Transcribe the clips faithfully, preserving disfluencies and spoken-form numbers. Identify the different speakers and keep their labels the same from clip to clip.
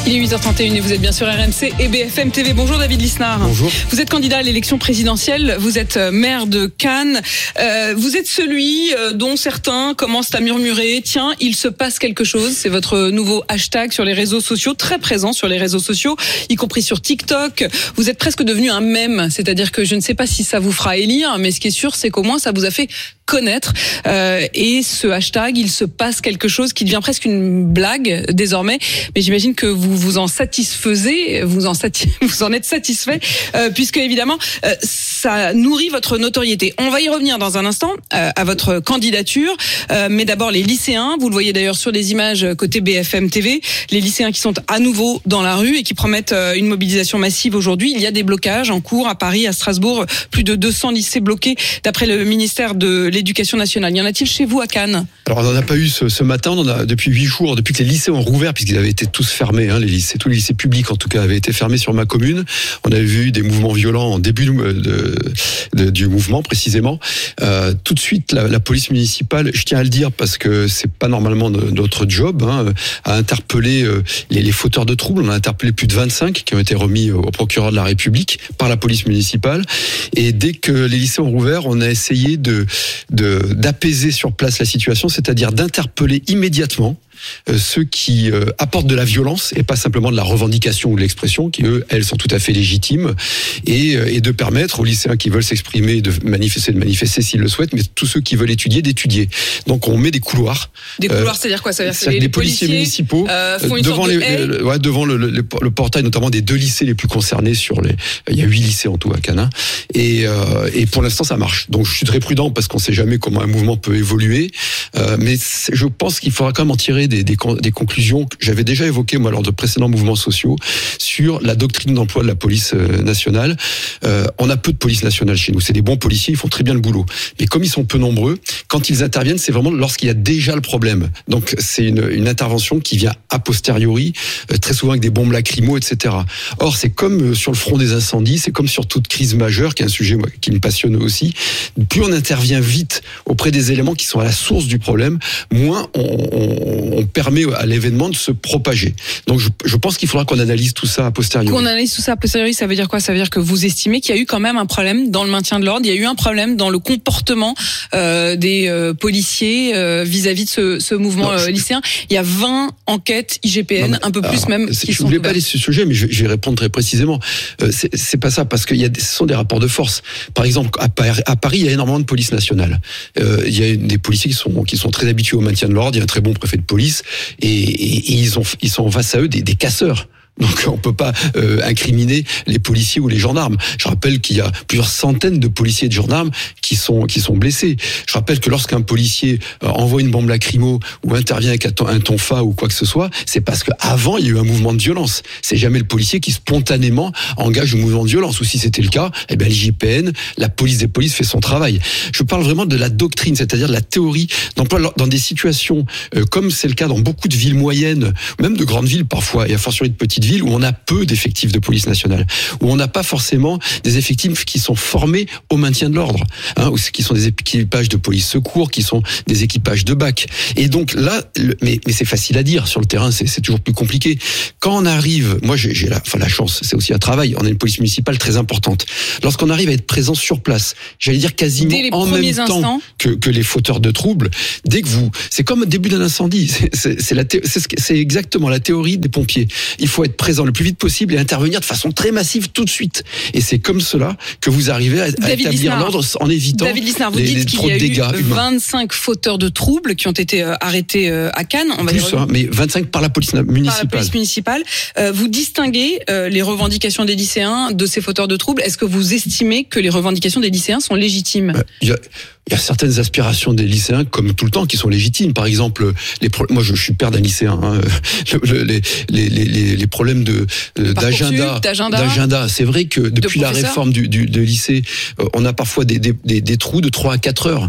Speaker 1: Il est huit heures trente et une et vous êtes bien sur R M C et B F M T V. Bonjour David Lisnard.
Speaker 2: Bonjour.
Speaker 1: Vous êtes candidat à l'élection présidentielle, vous êtes maire de Cannes. Euh, vous êtes celui dont certains commencent à murmurer, tiens, il se passe quelque chose. C'est votre nouveau hashtag sur les réseaux sociaux, très présent sur les réseaux sociaux, y compris sur TikTok. Vous êtes presque devenu un mème, c'est-à-dire que je ne sais pas si ça vous fera élire, mais ce qui est sûr, c'est qu'au moins ça vous a fait connaître. Euh, et ce hashtag, il se passe quelque chose qui devient presque une blague désormais. Mais j'imagine que vous vous en satisfaisez, vous en, sati- vous en êtes satisfait, euh, puisque évidemment, euh, ça nourrit votre notoriété. On va y revenir dans un instant euh, à votre candidature. Euh, mais d'abord, les lycéens, vous le voyez d'ailleurs sur les images côté B F M T V, les lycéens qui sont à nouveau dans la rue et qui promettent euh, une mobilisation massive aujourd'hui. Il y a des blocages en cours à Paris, à Strasbourg, plus de deux cents lycées bloqués d'après le ministère de l'Éducation nationale. Y en a-t-il chez vous à Cannes ?
Speaker 2: Alors on n'en a pas eu ce, ce matin, on en a depuis huit jours, depuis que les lycées ont rouvert, puisqu'ils avaient été tous fermés, hein, les lycées, tous les lycées publics en tout cas avaient été fermés sur ma commune. On avait vu des mouvements violents en début de, de, de, du mouvement précisément. Euh, tout de suite, la, la police municipale, je tiens à le dire parce que c'est pas normalement notre job, hein, a interpellé les, les fauteurs de troubles. On a interpellé plus de vingt-cinq qui ont été remis au procureur de la République par la police municipale. Et dès que les lycées ont rouvert, on a essayé de De, d'apaiser sur place la situation, c'est-à-dire d'interpeller immédiatement euh, ceux qui euh, apportent de la violence et pas simplement de la revendication ou de l'expression, qui eux, elles sont tout à fait légitimes, et, euh, et de permettre aux lycéens qui veulent s'exprimer de manifester, de manifester s'ils le souhaitent, mais tous ceux qui veulent étudier, d'étudier. Donc on met des couloirs.
Speaker 1: Des couloirs, euh, c'est-à-dire quoi ? C'est-à-dire que les,
Speaker 2: les
Speaker 1: les
Speaker 2: policiers, policiers municipaux
Speaker 1: euh, font une
Speaker 2: devant,
Speaker 1: sorte de
Speaker 2: les,
Speaker 1: haie.
Speaker 2: le, ouais, devant le, le, le portail, notamment des deux lycées les plus concernés sur les. Il y a huit lycées en tout à Cannes, et, euh, et pour l'instant ça marche. Donc je suis très prudent parce qu'on ne sait jamais comment un mouvement peut évoluer, euh, mais je pense qu'il faudra quand même en tirer des, des, des conclusions que j'avais déjà évoquées moi lors de précédents mouvements sociaux sur la doctrine d'emploi de la police nationale. Euh, on a peu de police nationale chez nous, c'est des bons policiers, ils font très bien le boulot, mais comme ils sont peu nombreux, quand ils interviennent, c'est vraiment lorsqu'il y a déjà le problème. Donc c'est une, une intervention qui vient a posteriori, euh, très souvent avec des bombes lacrymo, et cetera. Or c'est comme sur le front des incendies, c'est comme sur toute crise majeure, qui est un sujet moi, qui me passionne aussi. Plus on intervient vite auprès des éléments qui sont à la source du problème, moins on, on, on permet à l'événement de se propager. Donc je, je pense qu'il faudra qu'on analyse tout ça a posteriori.
Speaker 1: Qu'on analyse tout ça a posteriori, ça veut dire quoi ? Ça veut dire que vous estimez qu'il y a eu quand même un problème dans le maintien de l'ordre, il y a eu un problème dans le comportement euh, des euh, policiers euh, vis-à-vis de ce, ce mouvement non, euh, lycéen. Il y a vingt enquêtes I G P N, non, mais, un peu plus alors, même. Qui
Speaker 2: je ne voulais pas aller sur ce sujet, mais je, je vais répondre très précisément. Euh, c'est, c'est pas ça, parce qu'il y a des, ce sont des rapports de force. Par exemple, à Paris, à Paris il y a énormément de police nationale. Euh, il y a des policiers qui sont qui sont très habitués au maintien de l'ordre. Il y a un très bon préfet de police et, et, et ils ont ils sont face à eux des, des casseurs. Donc on peut pas euh, incriminer les policiers ou les gendarmes. Je rappelle qu'il y a plusieurs centaines de policiers et de gendarmes qui sont qui sont blessés. Je rappelle que lorsqu'un policier euh, envoie une bombe lacrymo ou intervient avec un, un tonfa ou quoi que ce soit, c'est parce qu'avant il y a eu un mouvement de violence. C'est jamais le policier qui spontanément engage un mouvement de violence. Ou si c'était le cas, eh bien l'I G P N, la police des polices fait son travail. Je parle vraiment de la doctrine, c'est-à-dire de la théorie d'emploi dans des situations euh, comme c'est le cas dans beaucoup de villes moyennes, même de grandes villes parfois, et à fortiori de petites villes où on a peu d'effectifs de police nationale, où on n'a pas forcément des effectifs qui sont formés au maintien de l'ordre, hein, ou qui sont des équipages de police secours, qui sont des équipages de B A C. Et donc là, le, mais, mais c'est facile à dire, sur le terrain c'est, c'est toujours plus compliqué. Quand on arrive, moi j'ai, j'ai la, enfin, la chance, c'est aussi un travail, on a une police municipale très importante. Lorsqu'on arrive à être présent sur place, j'allais dire quasiment en même temps que, que les fauteurs de troubles, dès que vous, c'est comme au début d'un incendie, c'est, c'est, c'est, la thé, c'est, c'est exactement la théorie des pompiers. Il faut être présent le plus vite possible et intervenir de façon très massive tout de suite. Et c'est comme cela que vous arrivez à, à établir Lisnard, l'ordre en évitant
Speaker 1: David Lisnard, vous
Speaker 2: les,
Speaker 1: dites
Speaker 2: les
Speaker 1: qu'il
Speaker 2: trop
Speaker 1: y a
Speaker 2: de dégâts
Speaker 1: eu
Speaker 2: humains.
Speaker 1: vingt-cinq fauteurs de troubles qui ont été euh, arrêtés euh, à Cannes. On va
Speaker 2: Plus,
Speaker 1: dire,
Speaker 2: hein, mais vingt-cinq par la police municipale.
Speaker 1: Par la police municipale. Euh, vous distinguez euh, les revendications des lycéens de ces fauteurs de troubles. Est-ce que vous estimez que les revendications des lycéens sont légitimes ?
Speaker 2: euh, y a... Il y a certaines aspirations des lycéens, comme tout le temps, qui sont légitimes. Par exemple, les pro... moi je, je suis père d'un lycéen. Hein. Le, le, les, les, les, les problèmes de d'agenda,
Speaker 1: d'agenda,
Speaker 2: d'agenda. C'est vrai que depuis la réforme du, du de lycée, on a parfois des, des, des, des trous de trois à quatre heures.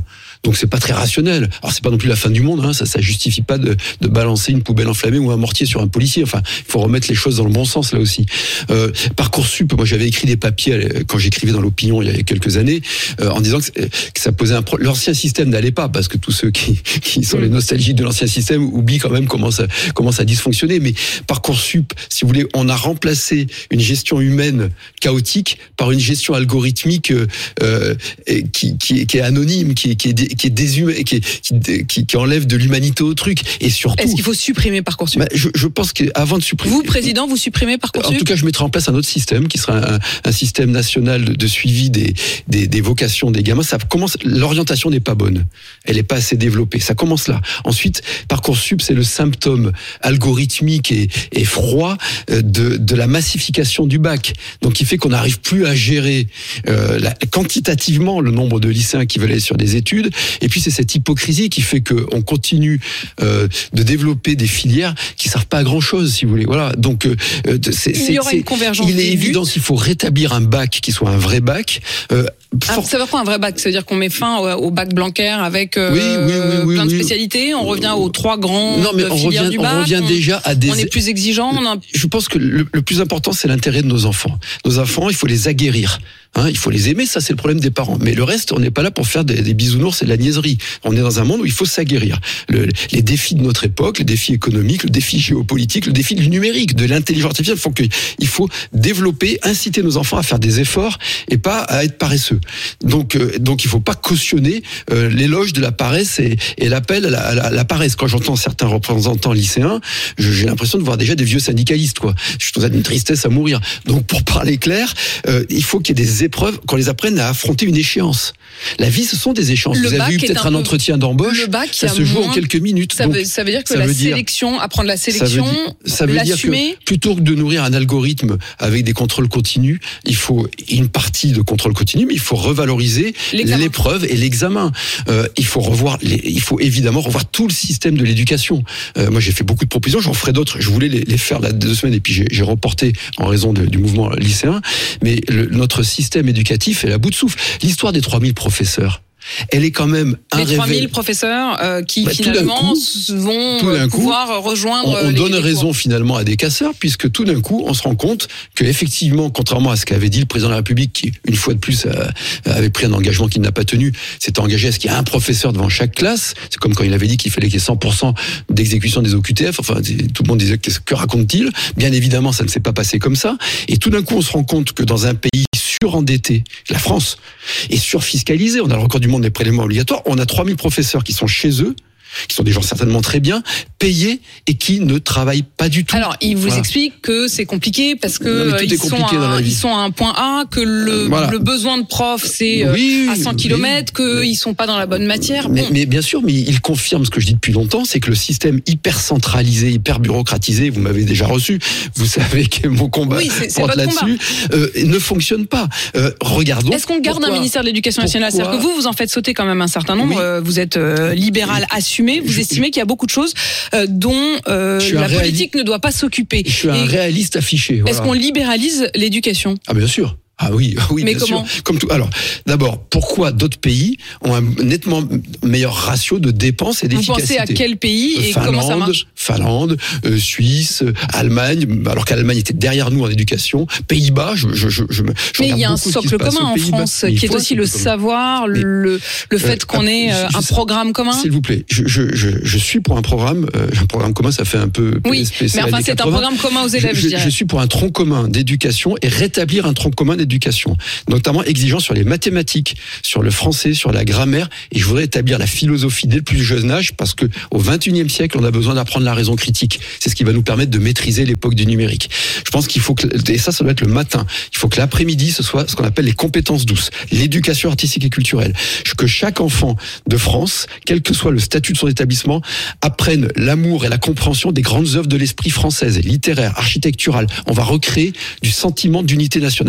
Speaker 2: Donc c'est pas très rationnel. Alors c'est pas non plus la fin du monde, hein, ça ça justifie pas de, de balancer une poubelle enflammée ou un mortier sur un policier. Enfin, il faut remettre les choses dans le bon sens là aussi. Euh, Parcoursup, moi j'avais écrit des papiers quand j'écrivais dans l'Opinion il y a quelques années, euh, en disant que, que ça posait un problème. L'ancien système n'allait pas, parce que tous ceux qui, qui sont les nostalgiques de l'ancien système oublient quand même comment ça, comment ça dysfonctionnait. Mais Parcoursup, si vous voulez, on a remplacé une gestion humaine chaotique par une gestion algorithmique euh, qui, qui, qui est anonyme, qui, qui est, qui est déshumaine, qui, qui, qui, qui enlève de l'humanité au truc. Et surtout,
Speaker 1: est-ce qu'il faut supprimer Parcoursup?
Speaker 2: bah, je, je pense qu'avant de supprimer,
Speaker 1: vous, président, vous supprimez Parcoursup?
Speaker 2: En tout cas, je mettrai en place un autre système qui sera un, un système national de, de suivi des, des, des vocations des gamins. Ça commence. L'orientation n'est pas bonne. Elle n'est pas assez développée. Ça commence là. Ensuite, Parcoursup, c'est le symptôme algorithmique et, et froid de, de la massification du bac. Donc, qui fait qu'on n'arrive plus à gérer euh, la, quantitativement le nombre de lycéens qui veulent aller sur des études. Et puis, c'est cette hypocrisie qui fait qu'on continue euh, de développer des filières qui servent pas à grand chose, si vous voulez. Voilà. Donc, euh, c'est,
Speaker 1: il y aura
Speaker 2: c'est,
Speaker 1: une convergence.
Speaker 2: Il est évident qu'il faut rétablir un bac qui soit un vrai bac. Euh,
Speaker 1: Ah, ça veut dire quoi un vrai bac? Ça veut dire qu'on met fin au, au bac Blanquer avec euh,
Speaker 2: oui, oui, oui, oui,
Speaker 1: plein de
Speaker 2: oui.
Speaker 1: spécialités. On revient aux trois grands
Speaker 2: non, mais on
Speaker 1: filières
Speaker 2: revient,
Speaker 1: du bac.
Speaker 2: On revient
Speaker 1: on,
Speaker 2: déjà à des.
Speaker 1: On est plus exigeant. On a...
Speaker 2: Je pense que le, le plus important, c'est l'intérêt de nos enfants. Nos enfants, il faut les aguerrir. Hein, il faut les aimer, ça c'est le problème des parents. Mais le reste, on n'est pas là pour faire des, des bisounours et de la niaiserie. On est dans un monde où il faut s'aguerrir. Le, les défis de notre époque, les défis économiques, le défi géopolitique, le défi du numérique, de l'intelligence artificielle, font que il faut développer, inciter nos enfants à faire des efforts et pas à être paresseux. Donc, euh, donc il faut pas cautionner euh, l'éloge de la paresse et, et l'appel à la, à, la, à la paresse. Quand j'entends certains représentants lycéens, je, j'ai l'impression de voir déjà des vieux syndicalistes, quoi. Je trouve ça d'une tristesse à mourir. Donc, pour parler clair, euh, il faut qu'il y ait des épreuves, qu'on les apprenne à affronter une échéance. La vie, ce sont des échéances.
Speaker 1: Le
Speaker 2: Vous avez eu peut-être un, un entretien d'embauche, ça se joue moins... en quelques minutes.
Speaker 1: Ça,
Speaker 2: Donc,
Speaker 1: veut, ça veut dire que la sélection, dire, apprendre la sélection,
Speaker 2: ça veut, dire, ça veut
Speaker 1: l'assumer.
Speaker 2: Dire que plutôt que de nourrir un algorithme avec des contrôles continus, il faut une partie de contrôle continu, mais il faut revaloriser l'examen. L'épreuve et l'examen. Euh, il faut revoir, les, il faut évidemment revoir tout le système de l'éducation. Euh, moi, j'ai fait beaucoup de propositions, j'en ferai d'autres. Je voulais les, les faire là deux semaines et puis j'ai, j'ai reporté en raison de, du mouvement lycéen. Mais le, notre système éducatif est à bout de souffle. L'histoire des trois mille professeurs, elle est quand même un
Speaker 1: les trois mille
Speaker 2: réveil.
Speaker 1: professeurs euh, qui bah, finalement
Speaker 2: coup,
Speaker 1: vont euh, pouvoir coup, rejoindre.
Speaker 2: On, on
Speaker 1: les,
Speaker 2: donne
Speaker 1: les
Speaker 2: raison
Speaker 1: cours.
Speaker 2: Finalement à des casseurs, puisque tout d'un coup on se rend compte que effectivement, contrairement à ce qu'avait dit le président de la République, qui une fois de plus euh, avait pris un engagement qu'il n'a pas tenu, s'était engagé à ce qu'il y ait un professeur devant chaque classe. C'est comme quand il avait dit qu'il fallait qu'il y ait cent pour cent d'exécution des O Q T F. Enfin, tout le monde disait que, que raconte-t-il? Bien évidemment, ça ne s'est pas passé comme ça. Et tout d'un coup, on se rend compte que dans un pays surendetté, la France est surfiscalisée. On a le record du monde des prélèvements obligatoires. On a trois mille professeurs qui sont chez eux, qui sont des gens certainement très bien payés et qui ne travaillent pas du tout.
Speaker 1: Alors, ils vous voilà. expliquent que c'est compliqué parce que
Speaker 2: non,
Speaker 1: ils, sont à, ils sont à un point A, que le, voilà. le besoin de profs c'est oui, à cent kilomètres, oui. qu'ils sont pas dans la bonne matière.
Speaker 2: Mais,
Speaker 1: bon.
Speaker 2: mais bien sûr, mais ils confirment ce que je dis depuis longtemps, c'est que le système hyper centralisé, hyper bureaucratisé, vous m'avez déjà reçu, vous savez que mon combat
Speaker 1: oui, c'est, c'est
Speaker 2: porte là-dessus, euh, ne fonctionne pas. Euh, regardons.
Speaker 1: Est-ce qu'on garde
Speaker 2: pourquoi,
Speaker 1: un ministère de l'Éducation nationale?
Speaker 2: pourquoi...
Speaker 1: C'est-à-dire que vous, vous en faites sauter quand même un certain nombre. Oui. Vous êtes euh, libéral assumé. Vous estimez qu'il y a beaucoup de choses euh, dont euh, la réali... politique ne doit pas s'occuper.
Speaker 2: Je suis un
Speaker 1: Et
Speaker 2: réaliste affiché. Voilà.
Speaker 1: Est-ce qu'on libéralise l'éducation?
Speaker 2: Ah bien sûr. Ah oui, oui,
Speaker 1: mais
Speaker 2: bien
Speaker 1: comment?
Speaker 2: sûr. Comme tout. Alors, d'abord, pourquoi d'autres pays ont un nettement meilleur ratio de dépenses et d'efficacité?
Speaker 1: Vous pensez à quel pays et
Speaker 2: Finlande,
Speaker 1: comment ça marche?
Speaker 2: Finlande, euh, Suisse, euh, Allemagne, alors qu'Allemagne était derrière nous en éducation, Pays-Bas, je, je, je, je, je
Speaker 1: Mais il y a un socle commun en France qui est aussi le savoir, mais, le, le fait euh, qu'on ait euh, un programme commun.
Speaker 2: S'il vous plaît, je, je, je, je suis pour un programme, euh, un programme commun, ça fait un peu
Speaker 1: oui, P S P C, mais enfin c'est un programme commun aux élèves,
Speaker 2: je,
Speaker 1: je, je dirais.
Speaker 2: Je suis pour un tronc commun d'éducation et rétablir un tronc commun d'éducation. Notamment exigeant sur les mathématiques, sur le français, sur la grammaire, et je voudrais établir la philosophie dès le plus jeune âge, parce que au vingt et unième siècle, on a besoin d'apprendre la raison critique. C'est ce qui va nous permettre de maîtriser l'époque du numérique. Je pense qu'il faut que, et ça, ça doit être le matin, il faut que l'après-midi, ce soit ce qu'on appelle les compétences douces, l'éducation artistique et culturelle. Que chaque enfant de France, quel que soit le statut de son établissement, apprenne l'amour et la compréhension des grandes œuvres de l'esprit française, littéraire, architecturale. On va recréer du sentiment d'unité nationale. En revanche,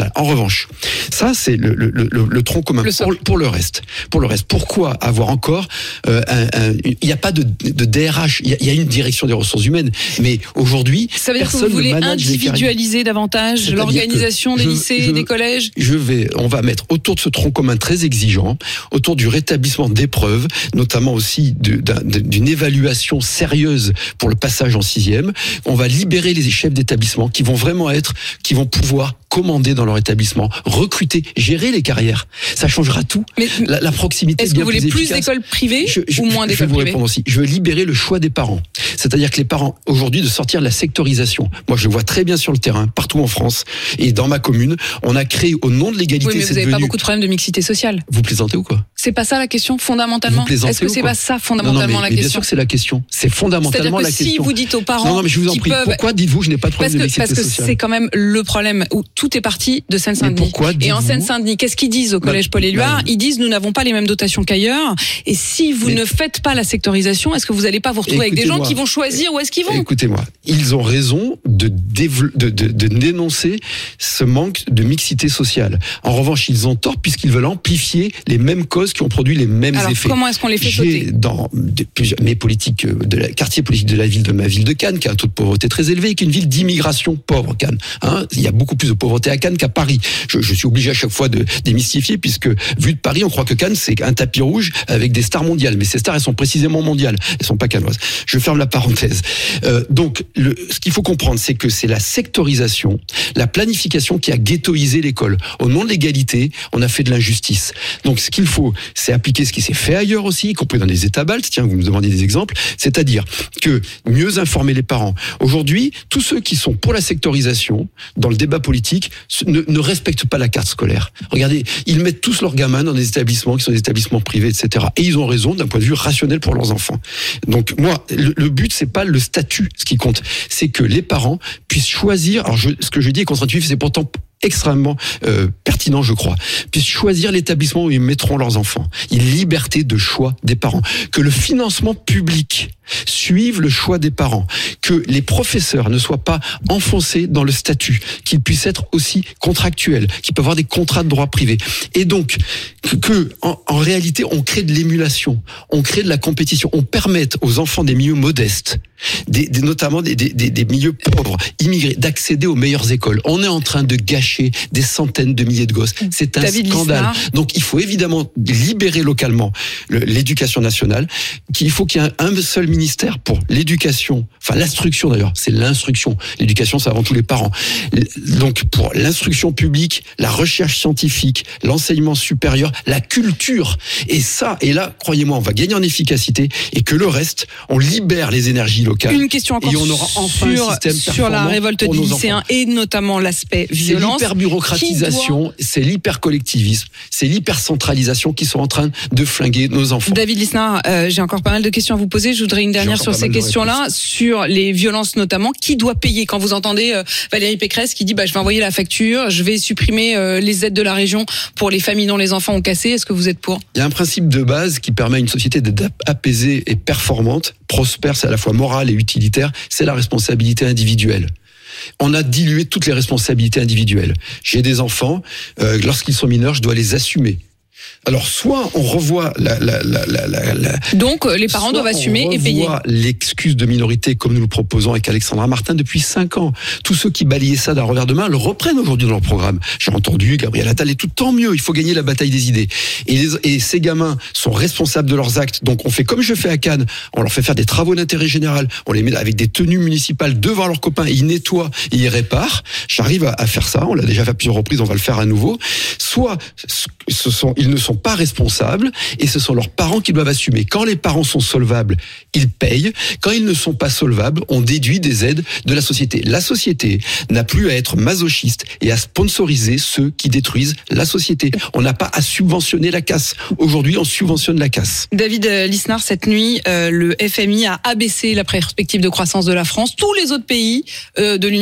Speaker 2: revanche, ça c'est le, le, le, le tronc commun. Le pour, pour le reste, pour le reste, pourquoi avoir encore euh, un, un, il n'y a pas de, de D R H, il y, a, il y a une direction des ressources humaines, mais aujourd'hui,
Speaker 1: ça veut dire que vous voulez individualiser davantage l'organisation des je, lycées, je, des collèges.
Speaker 2: Je vais, on va mettre autour de ce tronc commun très exigeant, autour du rétablissement d'épreuves, notamment aussi de, d'une évaluation sérieuse pour le passage en sixième. On va libérer les chefs d'établissement qui vont vraiment être, qui vont pouvoir commander dans leur établissement, recruter, gérer les carrières. Ça changera tout.
Speaker 1: Mais
Speaker 2: la, la proximité
Speaker 1: est-ce
Speaker 2: est bien
Speaker 1: que vous voulez plus, plus d'écoles privées je, je, ou moins d'écoles privées ? Je vais vous répondre aussi. Je veux libérer le choix des parents. C'est-à-dire que les parents, aujourd'hui, de sortir de la sectorisation. Moi, je le vois très bien sur le terrain, partout en France. Et dans ma commune, on a créé, au nom de l'égalité... Oui, mais vous n'avez pas beaucoup de problèmes de mixité sociale.
Speaker 2: Vous plaisantez ou quoi ?
Speaker 1: C'est pas ça la question, fondamentalement ? Est-ce que c'est pas ça, fondamentalement, non, non, mais,
Speaker 2: la
Speaker 1: mais
Speaker 2: question ? Bien sûr que c'est la question. C'est fondamentalement la question.
Speaker 1: C'est-à-dire que si vous dites aux parents...
Speaker 2: Non, non, mais je vous en prie.
Speaker 1: Peuvent...
Speaker 2: Pourquoi dites-vous je n'ai pas de problème
Speaker 1: parce que,
Speaker 2: de mixité
Speaker 1: sociale ? Parce que c'est quand même le problème où tout est parti de Seine-Saint-Denis. Et en Seine-Saint-Denis, qu'est-ce qu'ils disent au collège Paul Éluard ? Ils disent nous n'avons pas les mêmes dotations qu'ailleurs. Et si vous mais... ne faites pas la sectorisation, est-ce que vous n'allez pas vous retrouver avec des gens qui vont choisir où est-ce qu'ils vont ?
Speaker 2: Écoutez-moi, ils ont raison de, dév... de, de, de dénoncer ce manque de mixité sociale. En revanche, ils ont tort puisqu'ils veulent amplifier les mêmes causes qui ont produit les mêmes
Speaker 1: Alors,
Speaker 2: effets.
Speaker 1: Comment est-ce qu'on les fait
Speaker 2: J'ai
Speaker 1: sauter ?
Speaker 2: Dans de, mes politiques de la quartier politique de la ville de ma ville de Cannes, qui a un taux de pauvreté très élevé, et qui est une ville d'immigration pauvre, Cannes. Hein, il y a beaucoup plus de pauvreté à Cannes qu'à Paris. Je, je suis obligé à chaque fois de démystifier, puisque vu de Paris, on croit que Cannes c'est un tapis rouge avec des stars mondiales, mais ces stars elles sont précisément mondiales, elles sont pas cannoises. Je ferme la parenthèse. Euh, donc, le, ce qu'il faut comprendre, c'est que c'est la sectorisation, la planification qui a ghettoisé l'école. Au nom de l'égalité, on a fait de l'injustice. Donc, ce qu'il faut, c'est appliquer ce qui s'est fait ailleurs aussi, y compris dans les États baltes. Tiens, vous me demandez des exemples. C'est-à-dire que mieux informer les parents. Aujourd'hui, tous ceux qui sont pour la sectorisation dans le débat politique ne, ne respectent pas la carte scolaire. Regardez, ils mettent tous leurs gamins dans des établissements qui sont des établissements privés, et cetera. Et ils ont raison d'un point de vue rationnel pour leurs enfants. Donc moi, le, le but c'est pas le statut, ce qui compte, c'est que les parents puissent choisir. Alors je, ce que je dis est contre-intuitif, c'est pourtant extrêmement euh, pertinent, je crois, puissent choisir l'établissement où ils mettront leurs enfants. Une liberté de choix des parents. Que le financement public suive le choix des parents. Que les professeurs ne soient pas enfoncés dans le statut. Qu'ils puissent être aussi contractuels. Qu'ils peuvent avoir des contrats de droit privé. Et donc, que, que en, en réalité, on crée de l'émulation. On crée de la compétition. On permette aux enfants des milieux modestes, des, des, notamment des, des, des milieux pauvres, immigrés, d'accéder aux meilleures écoles. On est en train de gâcher des centaines de milliers de gosses. C'est un
Speaker 1: David
Speaker 2: scandale.
Speaker 1: Lisnard.
Speaker 2: Donc il faut évidemment libérer localement le, l'éducation nationale, qu'il faut qu'il y ait un, un seul ministère pour l'éducation, enfin l'instruction d'ailleurs, c'est l'instruction. L'éducation, c'est avant tout les parents. Donc pour l'instruction publique, la recherche scientifique, l'enseignement supérieur, la culture. Et ça, et là, croyez-moi, on va gagner en efficacité et que le reste, on libère les énergies locales.
Speaker 1: Une question encore
Speaker 2: et on aura enfin
Speaker 1: sur,
Speaker 2: un système
Speaker 1: sur la révolte des lycéens
Speaker 2: enfants.
Speaker 1: Et notamment l'aspect violence.
Speaker 2: C'est l'hyperbureaucratisation, doit... c'est l'hypercollectivisme, c'est l'hypercentralisation qui sont en train de flinguer nos enfants.
Speaker 1: David Lisnard, euh, j'ai encore pas mal de questions à vous poser. Je voudrais une dernière sur ces questions-là, sur les violences notamment. Qui doit payer quand vous entendez euh, Valérie Pécresse qui dit bah, je vais envoyer la facture, je vais supprimer euh, les aides de la région pour les familles dont les enfants ont cassé. Est-ce que vous êtes pour ?
Speaker 2: Il y a un principe de base qui permet à une société d'être apaisée et performante, prospère, c'est à la fois morale et utilitaire, c'est la responsabilité individuelle. On a dilué toutes les responsabilités individuelles. J'ai des enfants, euh, lorsqu'ils sont mineurs, je dois les assumer. Alors, soit on revoit la... la, la, la, la, la
Speaker 1: Donc, les parents doivent assumer et payer.
Speaker 2: On revoit l'excuse de minorité comme nous le proposons avec Alexandra Martin depuis cinq ans. Tous ceux qui balayaient ça d'un revers de main le reprennent aujourd'hui dans leur programme. J'ai entendu Gabriel Attal et tout, tant mieux, il faut gagner la bataille des idées. Et, les, et ces gamins sont responsables de leurs actes. Donc, on fait comme je fais à Cannes, on leur fait faire des travaux d'intérêt général, on les met avec des tenues municipales devant leurs copains, ils nettoient, ils réparent. J'arrive à, à faire ça, on l'a déjà fait à plusieurs reprises, on va le faire à nouveau. Soit ce sont, ils ne sont pas responsables et ce sont leurs parents qui doivent assumer. Quand les parents sont solvables, ils payent. Quand ils ne sont pas solvables, on déduit des aides de la société. La société n'a plus à être masochiste et à sponsoriser ceux qui détruisent la société. On n'a pas à subventionner la casse. Aujourd'hui, on subventionne la casse.
Speaker 1: David Lisnard, cette nuit, euh, le F M I a abaissé la perspective de croissance de la France. Tous les autres pays euh, de l'Union